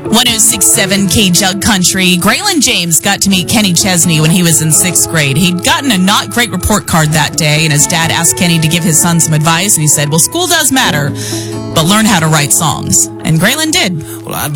106.7 K-Jug Country. Graylin James got to meet Kenny Chesney when he was in 6th grade. He'd gotten a not great report card that day, and his dad asked Kenny to give his son some advice, and he said, well, school does matter, but learn how to write songs. And Graylin did. Well,